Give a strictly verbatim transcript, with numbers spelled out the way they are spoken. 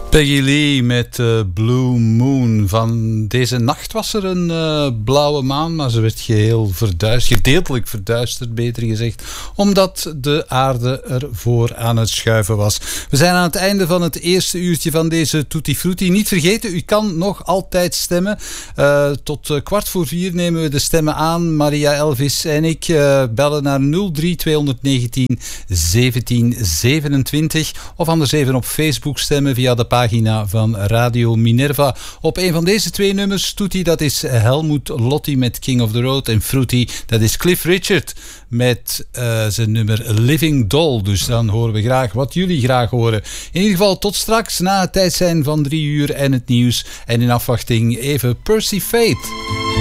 Peggy Lee met uh, Blue Moon. Van deze nacht was er een uh, blauwe maan, maar ze werd geheel verduisterd, gedeeltelijk verduisterd, beter gezegd, omdat de aarde ervoor aan het schuiven was. We zijn aan het einde van het eerste uurtje van deze Tutti Frutti. Niet vergeten, u kan nog altijd stemmen. Uh, tot uh, kwart voor vier nemen we de stemmen aan. Maria Elvis en ik uh, bellen naar nul drie tweehonderdnegentien zeventien zevenentwintig of anders even op Facebook stemmen via de pagina van Radio Minerva. Op een van deze twee nummers, Tutti, dat is Helmut Lotti met King of the Road, en Frutti, dat is Cliff Richard met uh, zijn nummer Living Doll. Dus dan horen we graag wat jullie graag horen. In ieder geval tot straks, na het tijd zijn van drie uur en het nieuws. En in afwachting even Percy Faith.